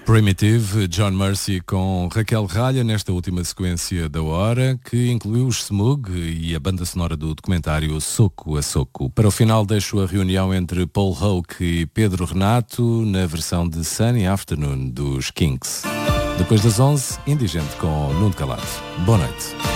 Primitive, John Mercy com Raquel Ralha nesta última sequência da hora, que incluiu os Smug e a banda sonora do documentário Soco a Soco. Para o final deixo a reunião entre Paul Hoke e Pedro Renato na versão de Sunny Afternoon dos Kinks. Depois das 11, Indigente com Nuno Calado. Boa noite.